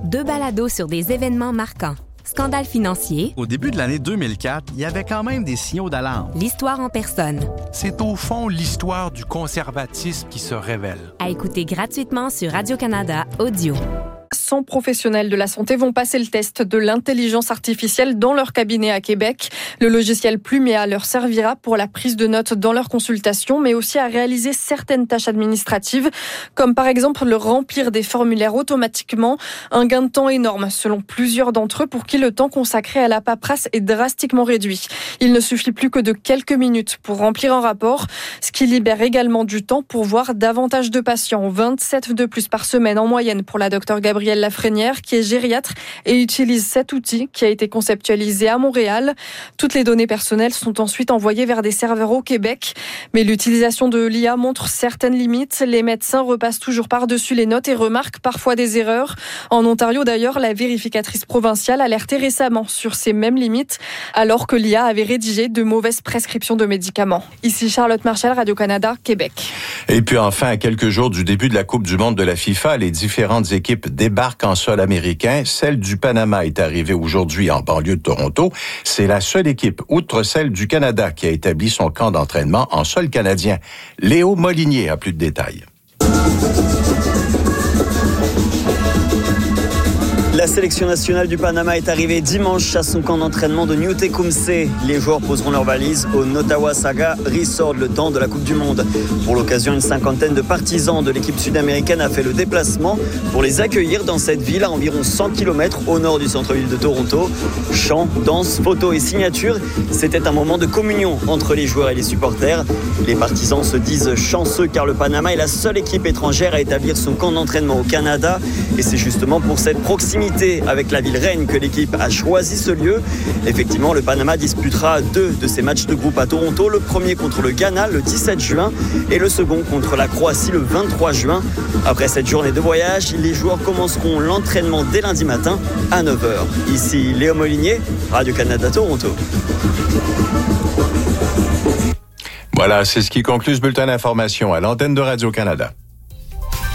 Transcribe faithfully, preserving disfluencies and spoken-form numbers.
Deux balados sur des événements marquants. Scandale financier. Au début de l'année deux mille quatre, il y avait quand même des signaux d'alarme. L'histoire en personne. C'est au fond l'histoire du conservatisme qui se révèle. À écouter gratuitement sur Radio-Canada Audio. cent professionnels de la santé vont passer le test de l'intelligence artificielle dans leur cabinet à Québec. Le logiciel Plumia leur servira pour la prise de notes dans leurs consultations, mais aussi à réaliser certaines tâches administratives, comme par exemple le remplir des formulaires automatiquement. Un gain de temps énorme, selon plusieurs d'entre eux, pour qui le temps consacré à la paperasse est drastiquement réduit. Il ne suffit plus que de quelques minutes pour remplir un rapport, ce qui libère également du temps pour voir davantage de patients. vingt-sept de plus par semaine en moyenne pour la docteure Gabrielle Lafrenière, qui est gériatre et utilise cet outil qui a été conceptualisé à Montréal. Toutes les données personnelles sont ensuite envoyées vers des serveurs au Québec. Mais l'utilisation de l'I A montre certaines limites. Les médecins repassent toujours par-dessus les notes et remarquent parfois des erreurs. En Ontario d'ailleurs, la vérificatrice provinciale alertait récemment sur ces mêmes limites, alors que l'I A avait rédigé de mauvaises prescriptions de médicaments. Ici Charlotte Marchal, Radio-Canada, Québec. Et puis enfin, à quelques jours du début de la Coupe du monde de la FIFA, les différentes équipes débarquent en sol américain. Celle du Panama est arrivée aujourd'hui en banlieue de Toronto. C'est la seule équipe, outre celle du Canada, qui a établi son camp d'entraînement en sol canadien. Léo Molinier a plus de détails. La sélection nationale du Panama est arrivée dimanche à son camp d'entraînement de New Tecumseh. Les joueurs poseront leurs valises au Nottawa Saga Resort le temps de la Coupe du Monde. Pour l'occasion, une cinquantaine de partisans de l'équipe sud-américaine a fait le déplacement pour les accueillir dans cette ville à environ cent kilomètres au nord du centre-ville de Toronto. Chants, danses, photos et signatures, c'était un moment de communion entre les joueurs et les supporters. Les partisans se disent chanceux car le Panama est la seule équipe étrangère à établir son camp d'entraînement au Canada. Et c'est justement pour cette proximité avec la ville reine que l'équipe a choisi ce lieu. Effectivement, le Panama disputera deux de ses matchs de groupe à Toronto, le premier contre le Ghana le dix-sept juin et le second contre la Croatie le vingt-trois juin. Après cette journée de voyage, les joueurs commenceront l'entraînement dès lundi matin à neuf heures. Ici Léo Molinier, Radio-Canada Toronto. Voilà, c'est ce qui conclut ce bulletin d'information à l'antenne de Radio-Canada.